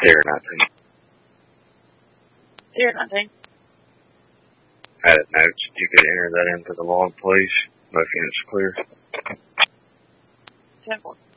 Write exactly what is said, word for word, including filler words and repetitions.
Zero nineteen. Zero nineteen. Added notes. You could enter that into the log, please. Both units clear. Ten four.